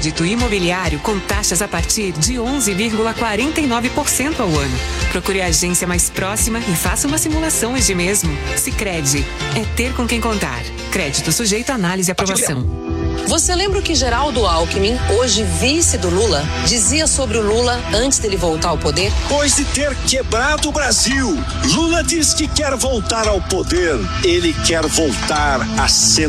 crédito imobiliário com taxas a partir de 11,49% ao ano. Procure a agência mais próxima e faça uma simulação hoje mesmo. Sicredi, é ter com quem contar. Crédito sujeito a análise e aprovação. Você lembra o que Geraldo Alckmin, hoje vice do Lula, dizia sobre o Lula antes dele voltar ao poder? Depois de ter quebrado o Brasil, Lula diz que quer voltar ao poder. Ele quer voltar a ser